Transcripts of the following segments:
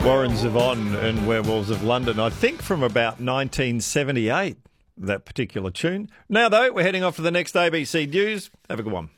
Warren Zevon and Werewolves of London, I think from about 1978, that particular tune. Now, though, we're heading off to the next ABC News. Have a good one.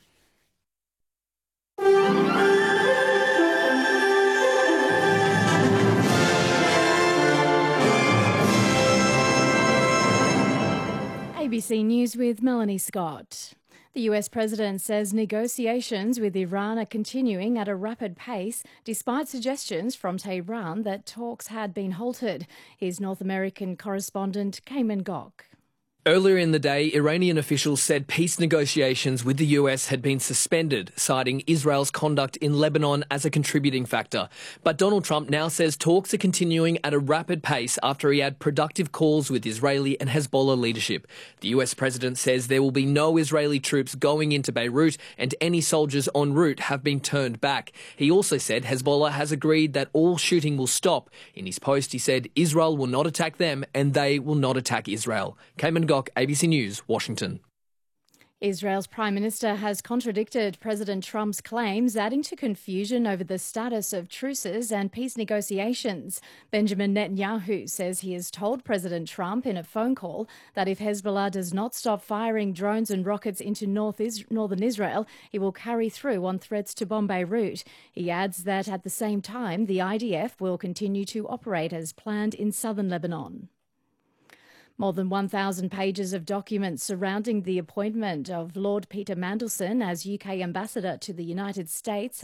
ABC News with Melanie Scott. The US President says negotiations with Iran are continuing at a rapid pace despite suggestions from Tehran that talks had been halted. Here's North American correspondent Cayman Gok. Earlier in the day, Iranian officials said peace negotiations with the US had been suspended, citing Israel's conduct in Lebanon as a contributing factor. But Donald Trump now says talks are continuing at a rapid pace after he had productive calls with Israeli and Hezbollah leadership. The US president says there will be no Israeli troops going into Beirut and any soldiers en route have been turned back. He also said Hezbollah has agreed that all shooting will stop. In his post, he said Israel will not attack them and they will not attack Israel. Cayman Gok, ABC News, Washington. Israel's Prime Minister has contradicted President Trump's claims, adding to confusion over the status of truces and peace negotiations. Benjamin Netanyahu says he has told President Trump in a phone call that if Hezbollah does not stop firing drones and rockets into northern Israel, he will carry through on threats to bomb Beirut. He adds that at the same time, the IDF will continue to operate as planned in southern Lebanon. More than 1,000 pages of documents surrounding the appointment of Lord Peter Mandelson as UK ambassador to the United States